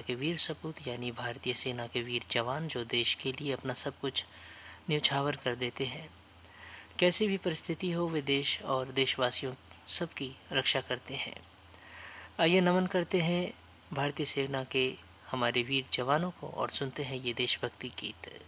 के वीर सपूत यानी भारतीय सेना के वीर जवान जो देश के लिए अपना सब कुछ न्यौछावर कर देते हैं। कैसी भी परिस्थिति हो वे देश और देशवासियों सबकी रक्षा करते हैं। आइए नमन करते हैं भारतीय सेना के हमारे वीर जवानों को और सुनते हैं ये देशभक्ति गीत।